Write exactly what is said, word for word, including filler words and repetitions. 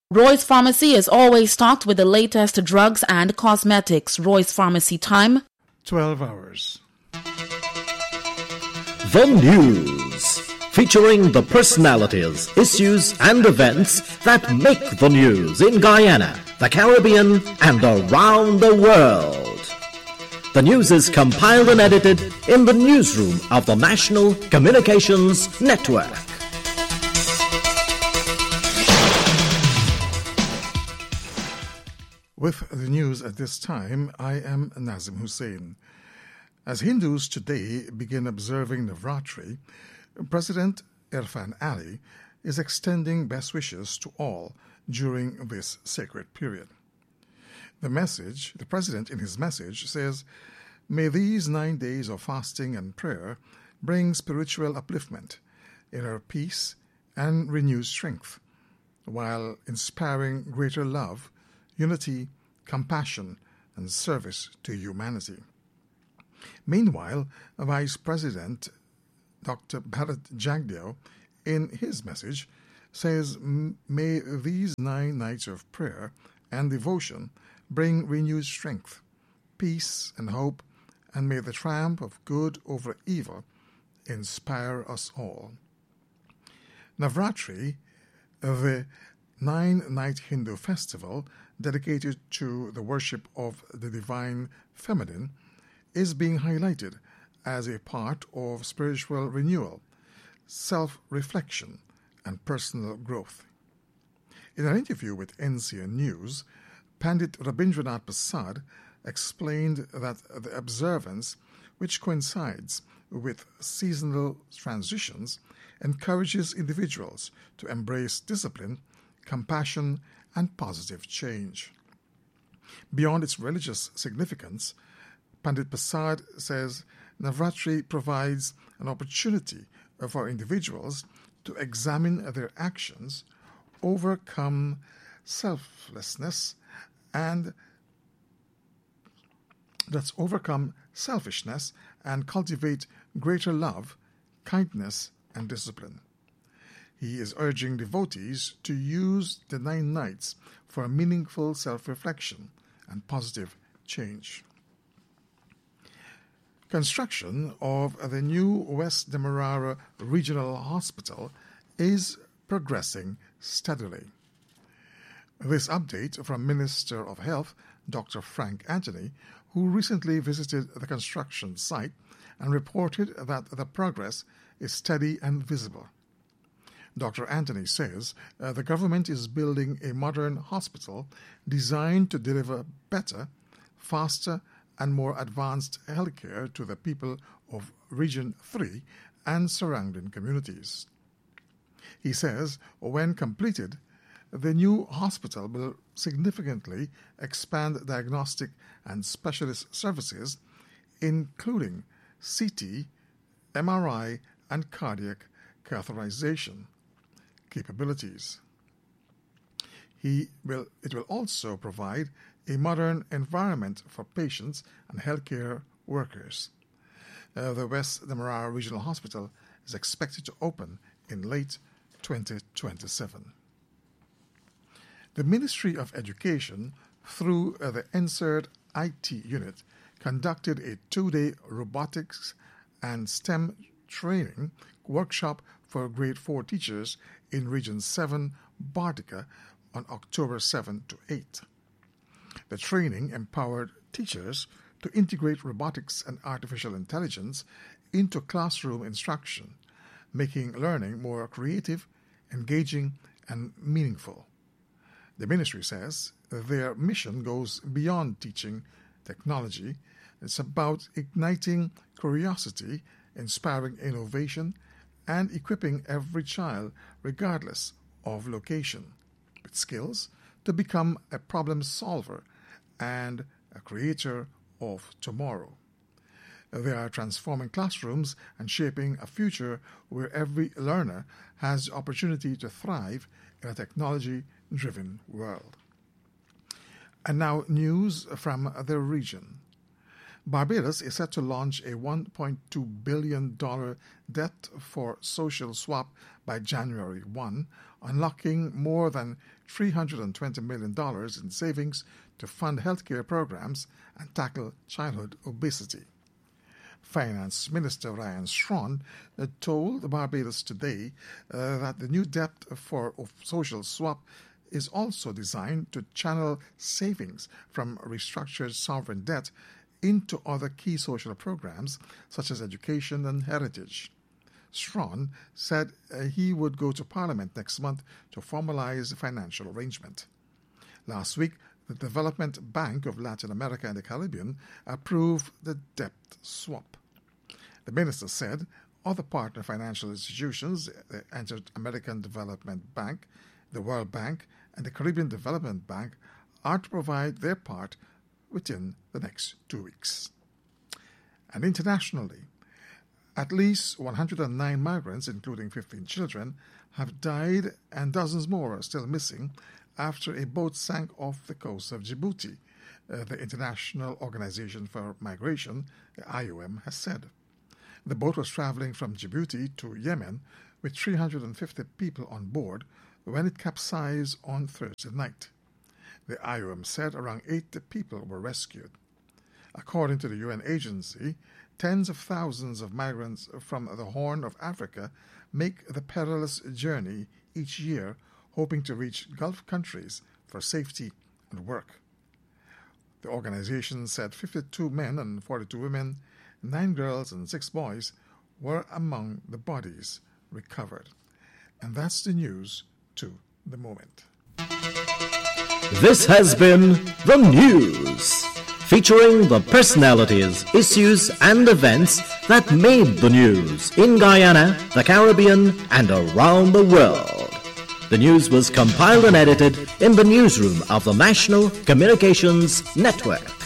Roy's Pharmacy is always stocked with the latest drugs and cosmetics. Roy's Pharmacy time, twelve hours. The News, featuring the personalities, issues and events that make the news in Guyana, the Caribbean and around the world. The news is compiled and edited in the newsroom of the National Communications Network. With the news at this time, I am Nazim Hussain. As Hindus today begin observing Navratri, President Irfan Ali is extending best wishes to all during this sacred period. The message, the President in his message says, "May these nine days of fasting and prayer bring spiritual upliftment, inner peace, and renewed strength, while inspiring greater love, unity, compassion, and service to humanity." Meanwhile, Vice President Doctor Bharat Jagdeo, in his message, says, "May these nine nights of prayer and devotion bring renewed strength, peace, and hope, and may the triumph of good over evil inspire us all." Navratri, the nine-night Hindu festival dedicated to the worship of the divine feminine, is being highlighted as a part of spiritual renewal, self-reflection, and personal growth. In an interview with N C N News, Pandit Rabindranath Prasad explained that the observance, which coincides with seasonal transitions, encourages individuals to embrace discipline, compassion, and positive change. Beyond its religious significance, Pandit Prasad says Navratri provides an opportunity for individuals to examine their actions, overcome selflessness, and that's overcome selfishness and cultivate greater love, kindness, and discipline. He is urging devotees to use the nine nights for meaningful self-reflection and positive change. Construction of the new West Demerara Regional Hospital is progressing steadily. This update from Minister of Health, Doctor Frank Anthony, who recently visited the construction site and reported that the progress is steady and visible. Doctor Anthony says uh, the government is building a modern hospital designed to deliver better, faster, and more advanced healthcare to the people of Region three and surrounding communities. He says when completed, the new hospital will significantly expand diagnostic and specialist services, including C T, M R I, and cardiac catheterization capabilities. He will, it will also provide a modern environment for patients and healthcare workers. Uh, the West Demerara Regional Hospital is expected to open in late twenty twenty-seven. The Ministry of Education, through uh, the N S E R D I T unit, conducted a two-day robotics and STEM training workshop for grade four teachers in Region seven, Bartica, on October seventh to eighth. The training empowered teachers to integrate robotics and artificial intelligence into classroom instruction, making learning more creative, engaging, and meaningful. The ministry says their mission goes beyond teaching technology. It's about igniting curiosity, inspiring innovation, and equipping every child, regardless of location, with skills to become a problem solver and a creator of tomorrow. They are transforming classrooms and shaping a future where every learner has the opportunity to thrive in a technology-driven world. And now news from the region. Barbados is set to launch a one point two billion dollars debt for social swap by January first, unlocking more than three hundred twenty million dollars in savings to fund healthcare programs and tackle childhood obesity. Finance Minister Ryan Strawn uh, told Barbados Today uh, that the new debt for social swap is also designed to channel savings from restructured sovereign debt into other key social programs such as education and heritage. Strawn said uh, he would go to Parliament next month to formalize the financial arrangement. Last week, the Development Bank of Latin America and the Caribbean approved the debt swap. The minister said other partner financial institutions, the Inter-American Development Bank, the World Bank, and the Caribbean Development Bank, are to provide their part within the next two weeks. And internationally, at least one hundred nine migrants, including fifteen children, have died and dozens more are still missing after a boat sank off the coast of Djibouti, uh, the International Organization for Migration, the I O M, has said. The boat was traveling from Djibouti to Yemen with three hundred fifty people on board when it capsized on Thursday night. The I O M said around eighty people were rescued. According to the U N agency, tens of thousands of migrants from the Horn of Africa make the perilous journey each year, hoping to reach Gulf countries for safety and work. The organization said fifty-two men and forty-two women, nine girls and six boys were among the bodies recovered. And that's the news to the moment. This has been The News, featuring the personalities, issues, and events that made the news in Guyana, the Caribbean, and around the world. The news was compiled and edited in the newsroom of the National Communications Network.